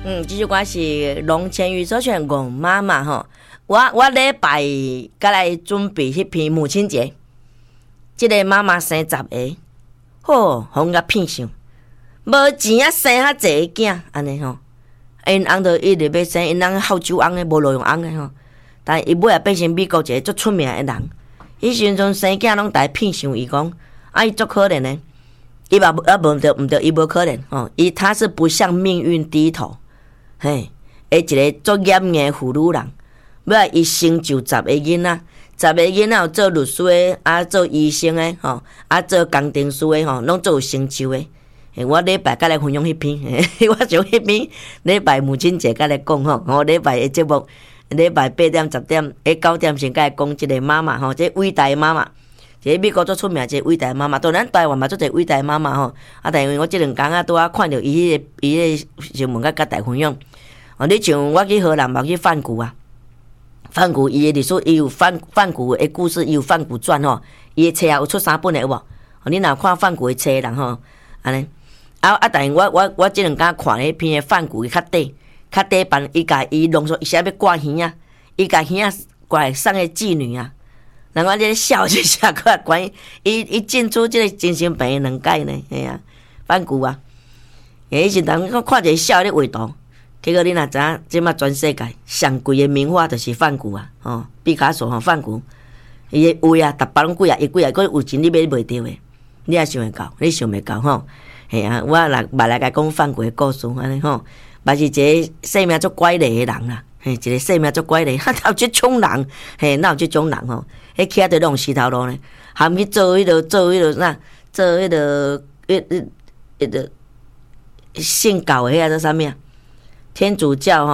这首歌是龙千羽所唱《我妈妈》吼。我礼拜甲来准备迄篇母亲节，即个妈妈生10个，吼，互我骗上，无钱啊生遐济个囝，安尼吼。因翁就一直要生，因翁好酒翁诶，无路用翁诶吼。但伊尾也变成美国一个足出名诶人。伊时阵生囝拢大骗上伊讲，伊足可怜诶。伊嘛无对，伊无可怜吼。他是不向命运低头，嘿，一个足严严妇女人。尾伊成就10个囡仔，10个囡仔有做律师诶，做医生诶，吼，做工程师诶，吼，拢做有成就诶。我礼拜甲来分享迄篇，我想迄篇礼拜母亲节甲来讲吼，我礼拜诶节目，礼拜8点、10点、9点先甲来讲即个妈妈吼，即伟大诶妈妈，即个美国最出名即个伟大诶妈妈，当然台湾嘛做一个伟大诶妈妈吼，但因为我即2工拄仔看着伊迄个新闻甲大分享，你像我去荷兰嘛去梵谷啊。梵谷伊诶历史，伊有梵谷诶故事，伊有梵谷传吼，伊诶册也有出3本诶有无？你若看梵谷诶册人吼，安尼但我即2工看迄篇诶梵谷较底版，伊甲伊浓缩，伊写要挂耳啊，伊甲耳啊挂来送诶妓女啊，人我即个笑一下，佮关伊进出即个精神病2届呢，嘿啊，梵谷啊，迄时人我看者笑咧画图。结果你若知影，即马全世界上贵诶名画就是梵谷啊，吼，毕卡索吼，梵谷，伊诶画啊，逐摆拢贵啊，伊贵啊，佫有钱你买袂着诶，你也想会到，你想袂到吼，嘿啊，我来甲讲梵谷诶故事安尼吼，嘛是一个生命足怪丽诶人啦，嘿，一个生命足怪丽，哪有即种人，嘿，哪有即种人吼，迄起着拢石头路呢，含去做迄个信教诶，迄个做啥物啊？天主教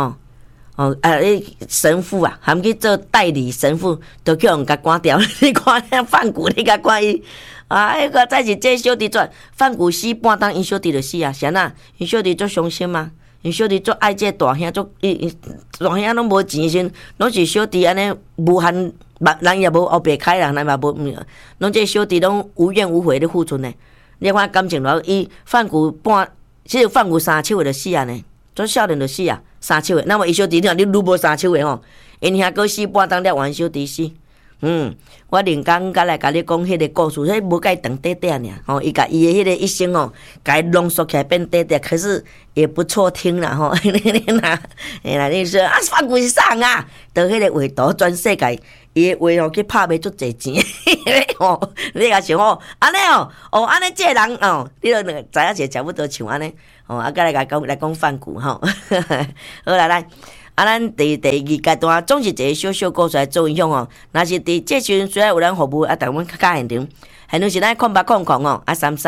神父啊，含去做代理神父，都叫人甲关掉。你看梵谷，你甲关伊迄个再是这小弟传，梵谷死半当，因小弟就死啊，啥呐？因小弟足伤心嘛，因小弟足爱这大兄，大兄拢无钱时，拢是小弟安尼无限，人也无后白开人，人嘛无，拢这小弟拢无怨无悔的付出呢。你看感情咯，伊梵谷其实梵谷3手就死啊呢。做少年就死啊，3手诶。那么伊小弟你愈无3手诶吼，因兄哥死半当了，完小弟死。我连讲甲来甲你讲迄个故事，迄无甲伊长短短尔吼，伊甲伊诶迄个一生吼，甲伊浓缩起来变短短，可是也不错听啦吼。你说啊，梵谷是啥啊？到迄个画图全世界，伊诶画吼去拍卖足侪钱吼，你也想吼，安尼哦，安尼这个人哦，你都知影是差不多像安尼。甲来讲梵谷吼，好来，咱第2阶段总是一个小小故事来做影响哦。若是伫这时阵虽然有人服务，但阮较现场，现场是咱0800哦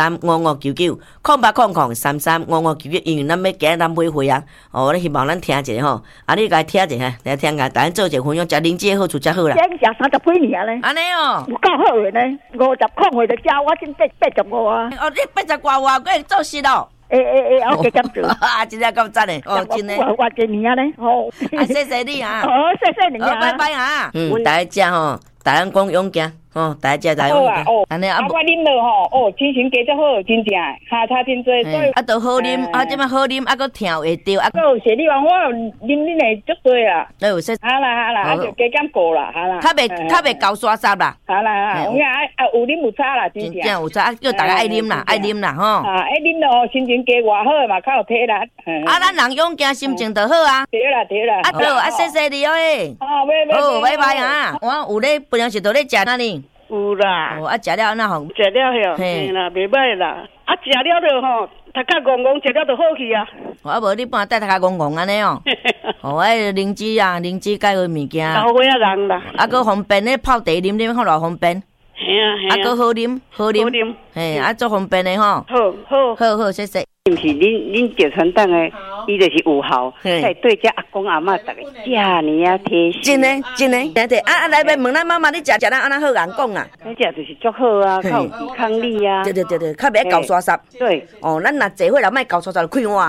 ，335599，0800335599，因为咱要今日咱买货啊，咱希望咱听一下吼，你甲听一下，来听下，咱做一个分享，食灵芝的好处才好啦。 食30几年咧， 安尼哦， 有够好诶呢，50块货就食，我真85啊。 你80外话，佫会做事咯。 我加减做。 真正够赞诶，真诶。 我几年咧， 谢谢你啊。 谢谢你啊。 拜拜啊。大家吼，大家讲勇敢。大家勇敢。安尼我啉落吼，精神加足好，真正下差真多，所以都好啉，即摆好啉，佫跳会着， 有谢你话，我啉恁诶足多啦。 有说。 好啦，就加减过啦，好啦。较袂够刷杂啦。 好啦，有影有啉有差啦，真正有差，叫大家爱啉啦，吼。 爱啉咯，心情加偌好嘛，较有体力。 咱人勇敢，心情就好啊。 对啦。 好，谢谢你诶。好，拜拜啊。我有咧，平常时都咧食哪里？ 有啦， 食了安那好？ 食了哟，嘿啦，袂歹啦。食了就吼，头壳戆戆，食了就好去啊。 无你帮带头壳戆戆安尼哦。灵芝啊，灵芝介好物件。 老岁仔人啦。 佫方便咧泡茶啉，看偌方便。 嘿啊。 佫好啉。嘿，足方便的吼。好，谢谢。 毋是恁石川党诶，伊就是有效，在对遮阿公阿嬷逐个遮尼啊贴心。 真诶，对来要问咱妈妈，你食咱安那好人讲啊？ 你食就是足好啊，较有抵抗力啊。 对，较袂搞刷煞。 对。 咱若坐伙人莫搞刷煞就快活啦。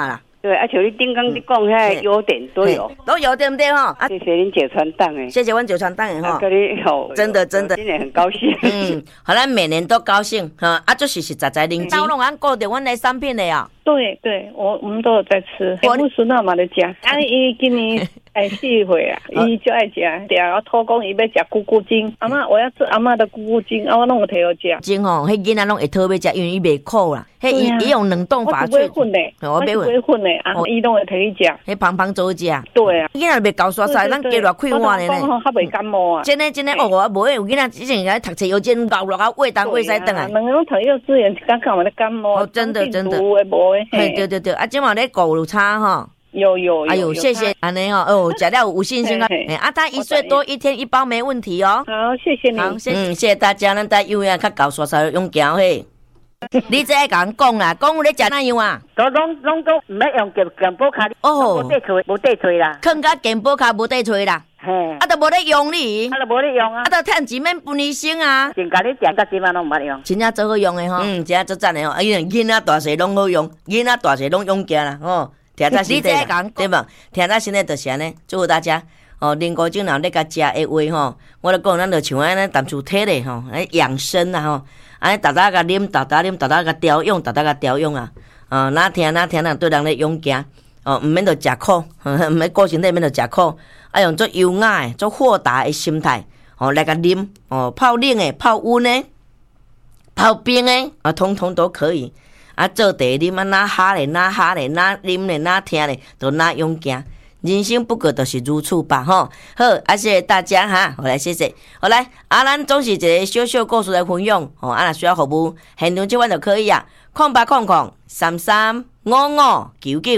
对，而且你顶刚你讲遐优点都有， 都有对不对哈？ 谢谢您解传单诶， 谢谢阮九传单诶哈， 跟你真的， 今年很高兴。 好，咱每年都高兴哈，就是实在在认真，拢按顾着阮的产品的呀。 对，我们都有在吃，我们孙仔嘛在吃。啊，伊今年4岁啊，伊就爱吃，我偷讲伊要吃咕咕精，阿嬷我要吃阿嬷的咕咕精，我拢有摕好吃。 精吼，迄囡仔拢会讨要吃，因为伊袂苦啦。迄伊用冷冻法做。我不会混嘞， 我不会混嘞，啊，伊拢会摕去吃。 迄胖胖做食。 对啊， 囡仔袂搞刷晒，咱加热开换的呢。 较袂感冒啊。 真的哦，我无有囡仔之前来读册幼稚园搞落啊，胃东胃西转来。 两个拢读幼稚园，刚刚我的感冒。 哦，真的。对，啊，今晚咧狗有差哈。 有。 哎呦，谢谢安尼哦，食了有信心啊。啊，他1岁多1天1包没问题哦。 好，谢谢你。 好，谢谢大家，咱在幼儿园较搞刷晒用行嘿。你这爱甲人讲啦，讲有咧食哪样啊？ 拢都唔要用健保卡，无地吹啦， 囥甲健保卡无地吹啦。 嘿， 啊，都无咧用你， 啊，都无咧用啊， 啊，都趁钱免分医生啊。 真甲你讲到即摆拢毋捌用， 真正做好用的吼，真正做赞的吼。因为囡仔大细拢好用，囡仔大细拢用行啦，吼。听在心底啦，对无？听在心底就是安尼，祝福大家。人工精脑咧甲食的话吼，我咧讲，咱就像安尼淡出体咧吼，养生啦吼，安尼逐搭甲啉，逐搭甲调用，逐搭甲调用啊。哪听人对人咧勇行，毋免着食苦，毋免顾身体，免着食苦，啊用做优雅的、做豁达的心态，来甲啉，泡冷的、泡温的、泡冰的，统统都可以。啊，做茶啉啊，哪哈咧，哪啉咧，哪听咧，都哪勇行。人生不过就是如此吧，吼。好，谢谢大家哈，好来谢谢。好来，咱总是一个小小故事来分享，若需要服务，现场接阮就可以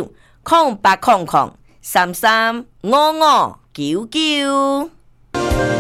啊。0800335599，0800335599。